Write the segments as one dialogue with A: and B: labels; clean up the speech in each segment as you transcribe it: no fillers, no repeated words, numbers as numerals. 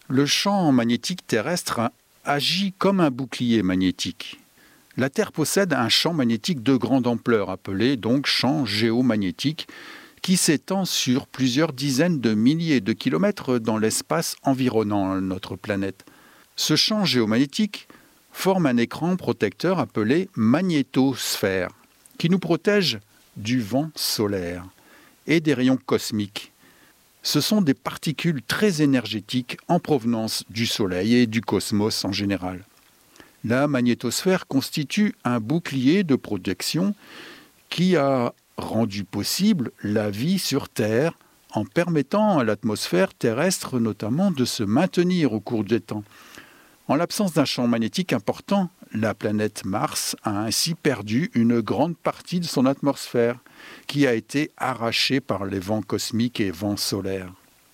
A: Le champ magnétique terrestre agit comme un bouclier magnétique. La Terre possède un champ magnétique de grande ampleur, appelé donc champ géomagnétique, qui s'étend sur plusieurs dizaines de milliers de kilomètres dans l'espace environnant notre planète. Ce champ géomagnétique forme un écran protecteur appelé magnétosphère, qui nous protège du vent solaire et des rayons cosmiques. Ce sont des particules très énergétiques en provenance du Soleil et du cosmos en général. La magnétosphère constitue un bouclier de protection qui a rendu possible la vie sur Terre en permettant à l'atmosphère terrestre notamment de se maintenir au cours des temps. En l'absence d'un champ magnétique important, la planète Mars a ainsi perdu une grande partie de son atmosphère qui a été arrachée par les vents cosmiques et vents solaires.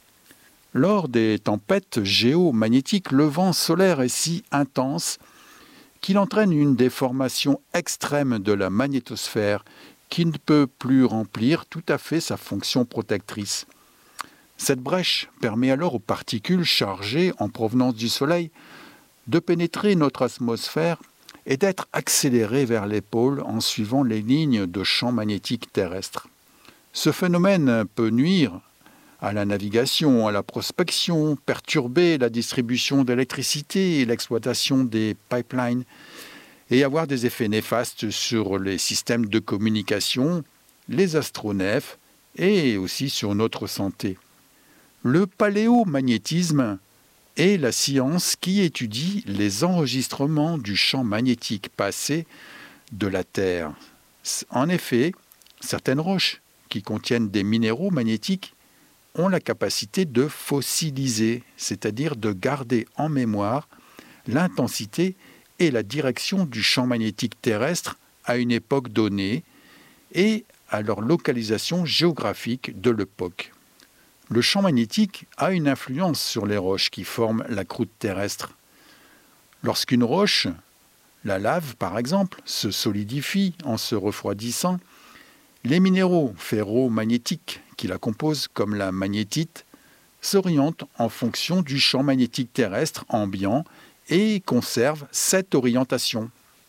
A: Lors des tempêtes géomagnétiques, le vent solaire est si intense qu'il entraîne une déformation extrême de la magnétosphère qui ne peut plus remplir tout à fait sa fonction protectrice. Cette brèche permet alors aux particules chargées en provenance du Soleil de pénétrer notre atmosphère et d'être accélérées vers les pôles en suivant les lignes de champ magnétique terrestre. Ce phénomène peut nuire à la navigation, à la prospection, perturber la distribution d'électricité et l'exploitation des pipelines et avoir des effets néfastes sur les systèmes de communication, les astronefs et aussi sur notre santé. Le paléomagnétisme est la science qui étudie les enregistrements du champ magnétique passé de la Terre. En effet, certaines roches qui contiennent des minéraux magnétiques ont la capacité de fossiliser, c'est-à-dire de garder en mémoire l'intensité et la direction du champ magnétique terrestre à une époque donnée et à leur localisation géographique de l'époque. Le champ magnétique a une influence sur les roches qui forment la croûte terrestre. Lorsqu'une roche, la lave par exemple, se solidifie en se refroidissant, les minéraux ferromagnétiques qui la composent, comme la magnétite, s'orientent en fonction du champ magnétique terrestre ambiant et conservent cette orientation.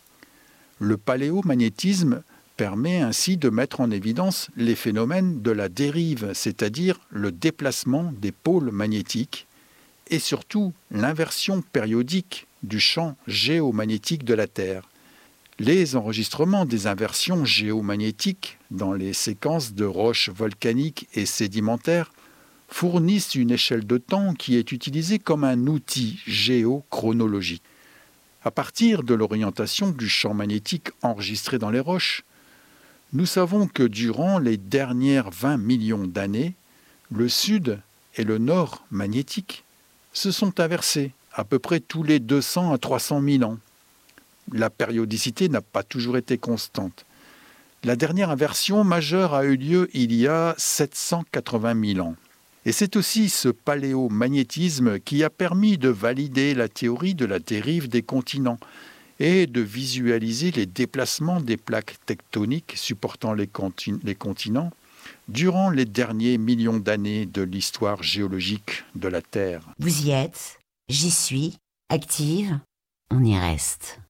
A: Le paléomagnétisme permet ainsi de mettre en évidence les phénomènes de la dérive, c'est-à-dire le déplacement des pôles magnétiques et surtout l'inversion périodique du champ géomagnétique de la Terre. Les enregistrements des inversions géomagnétiques dans les séquences de roches volcaniques et sédimentaires fournissent une échelle de temps qui est utilisée comme un outil géochronologique. À partir de l'orientation du champ magnétique enregistré dans les roches, nous savons que durant les dernières 20 millions d'années, le sud et le nord magnétique se sont inversés à peu près tous les 200 à 300 000 ans. La périodicité n'a pas toujours été constante. La dernière inversion majeure a eu lieu il y a 780 000 ans. Et c'est aussi ce paléomagnétisme qui a permis de valider la théorie de la dérive des continents et de visualiser les déplacements des plaques tectoniques supportant les continents durant les derniers millions d'années de l'histoire géologique de la Terre.
B: Vous y êtes, j'y suis, active, on y reste.